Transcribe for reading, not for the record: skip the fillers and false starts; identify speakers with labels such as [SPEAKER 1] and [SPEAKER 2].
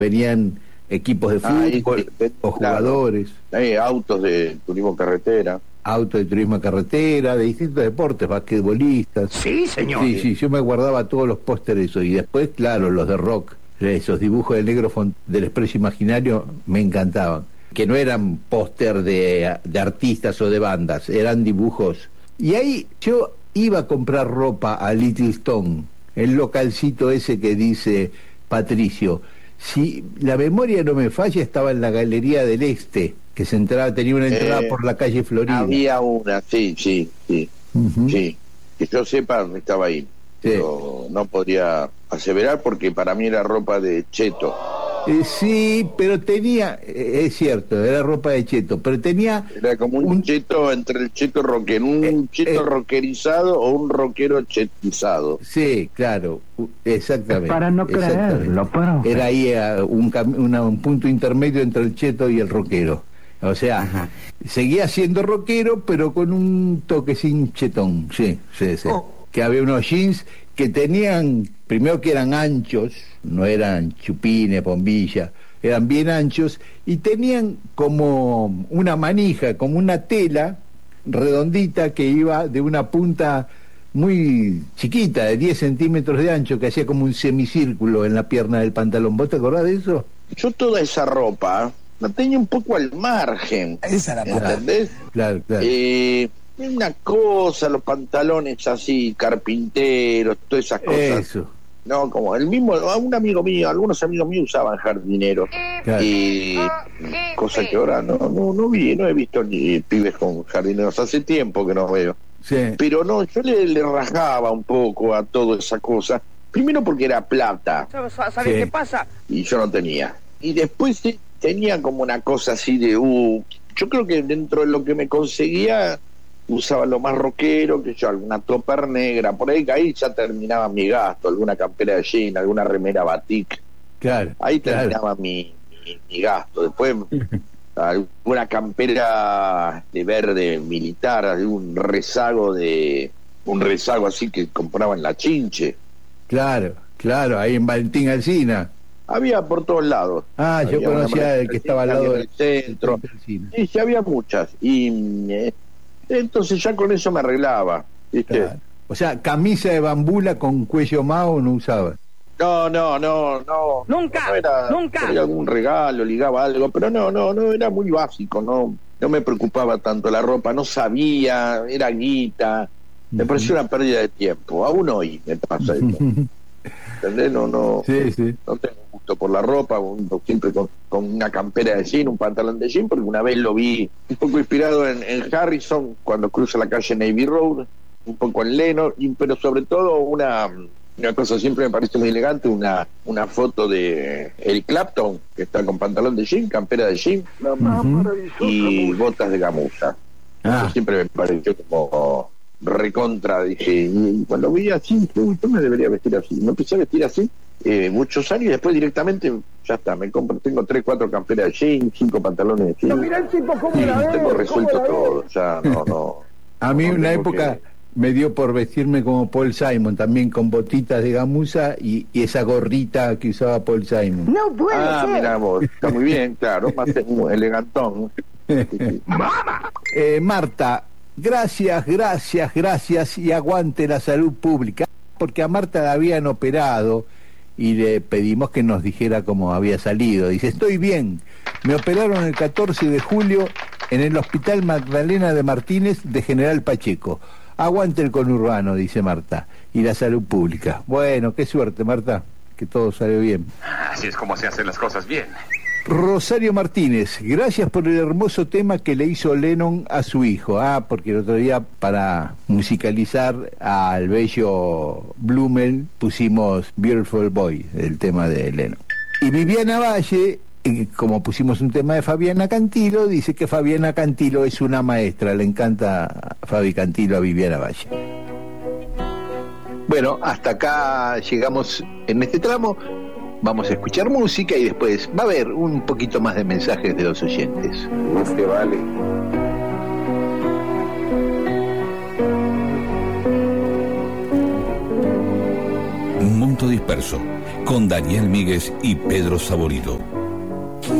[SPEAKER 1] venían equipos de fútbol o jugadores.
[SPEAKER 2] Autos de turismo carretera.
[SPEAKER 1] Autos de turismo carretera, de distintos deportes, basquetbolistas.
[SPEAKER 3] Sí, señor.
[SPEAKER 1] Sí, yo me guardaba todos los pósteres eso. Y después, claro, los de rock, esos dibujos del negro del Expreso Imaginario me encantaban. Que no eran póster de artistas o de bandas, eran dibujos. Y ahí yo iba a comprar ropa a Little Stone, el localcito ese que dice Patricio. Si la memoria no me falla, estaba en la Galería del Este, que tenía una entrada por la calle Florida.
[SPEAKER 2] Había una, sí.
[SPEAKER 1] Uh-huh.
[SPEAKER 2] Sí, que yo sepa, estaba ahí. Sí. Pero no podría aseverar porque para mí era ropa de cheto.
[SPEAKER 1] Sí, pero tenía, es cierto, era ropa de cheto, pero tenía...
[SPEAKER 2] Era como un cheto entre el cheto rockero, un cheto rockerizado o un rockero chetizado.
[SPEAKER 1] Sí, claro, exactamente.
[SPEAKER 3] Para no creerlo, pero...
[SPEAKER 1] Era ahí un punto intermedio entre el cheto y el rockero. O sea, ajá, seguía siendo rockero, pero con un toque sin chetón, sí. Oh. Que había unos jeans que tenían, primero que eran anchos, no eran chupines, bombillas, eran bien anchos, y tenían como una manija, como una tela redondita que iba de una punta muy chiquita, de 10 centímetros de ancho, que hacía como un semicírculo en la pierna del pantalón. ¿Vos te acordás de eso?
[SPEAKER 2] Yo toda esa ropa la tenía un poco al margen.
[SPEAKER 3] Esa era la
[SPEAKER 2] ¿entendés?
[SPEAKER 1] Claro.
[SPEAKER 2] Una cosa, los pantalones así, carpinteros, todas esas cosas.
[SPEAKER 1] Eso.
[SPEAKER 2] No, como el mismo, un amigo mío, algunos amigos míos usaban jardineros. Claro. Y cosa que ahora no he visto ni pibes con jardineros, hace tiempo que no veo.
[SPEAKER 1] Sí.
[SPEAKER 2] Pero no, yo le rajaba un poco a toda esa cosa. Primero porque era plata.
[SPEAKER 3] ¿Sabes qué pasa?
[SPEAKER 2] Y yo no tenía. Y después sí, tenía como una cosa así de yo creo que dentro de lo que me conseguía usaba lo más rockero, que yo, alguna topper negra, por ahí ya terminaba mi gasto, alguna campera de jean, alguna remera batik.
[SPEAKER 1] Claro.
[SPEAKER 2] Ahí terminaba mi gasto. Después alguna campera de verde militar, algún rezago así que compraba en la Chinche.
[SPEAKER 1] Claro, ahí en Valentín Alsina.
[SPEAKER 2] Había por todos lados.
[SPEAKER 1] Yo conocía el que estaba al lado
[SPEAKER 2] del centro. Sí, había muchas. Y entonces ya con eso me arreglaba, ¿viste?
[SPEAKER 1] Claro. O sea, camisa de bambula con cuello mao no usaba.
[SPEAKER 2] No.
[SPEAKER 3] Nunca.
[SPEAKER 2] Era algún regalo, ligaba algo, pero no, era muy básico, no me preocupaba tanto la ropa, no sabía, era guita. Me pareció una pérdida de tiempo. Aún hoy me pasa eso. ¿Entendés?
[SPEAKER 1] Sí.
[SPEAKER 2] No tengo gusto por la ropa, siempre con una campera de jean, un pantalón de jean, porque una vez lo vi un poco inspirado en Harrison cuando cruza la calle Navy Road, un poco en Lennon, pero sobre todo una cosa siempre me parece muy elegante, una foto de Eric Clapton, que está con pantalón de jean, campera de jean, y botas de gamuza. Eso siempre me pareció como recontra, dije, y cuando vi así, yo me debería vestir así. Me empecé a vestir así muchos años y después directamente ya está, tengo 3-4 camperas de jean, 5 pantalones de jean.
[SPEAKER 3] Mira el tipo cómo la ve,
[SPEAKER 2] tengo resuelto todo, ya
[SPEAKER 1] A mí una época me dio por vestirme como Paul Simon, también con botitas de gamuza y esa gorrita que usaba Paul Simon.
[SPEAKER 3] No puede ser.
[SPEAKER 2] Mirá vos, está muy bien, claro, más elegantón.
[SPEAKER 1] Marta, gracias y aguante la salud pública, porque a Marta la habían operado y le pedimos que nos dijera cómo había salido. Dice, estoy bien, me operaron el 14 de julio en el Hospital Magdalena de Martínez de General Pacheco. Aguante el conurbano, dice Marta, y la salud pública. Bueno, qué suerte, Marta, que todo salió bien.
[SPEAKER 4] Así es como se hacen las cosas bien.
[SPEAKER 1] Rosario Martínez, gracias por el hermoso tema que le hizo Lennon a su hijo. Porque el otro día para musicalizar al bello Blumel pusimos Beautiful Boy, el tema de Lennon. Y Viviana Valle, como pusimos un tema de Fabiana Cantilo, dice que Fabiana Cantilo es una maestra, le encanta Fabi Cantilo a Viviana Valle. Bueno, hasta acá llegamos en este tramo. Vamos a escuchar música y después va a haber un poquito más de mensajes de los oyentes.
[SPEAKER 2] Más que vale.
[SPEAKER 5] Un mundo disperso, con Daniel Míguez y Pedro Saborido.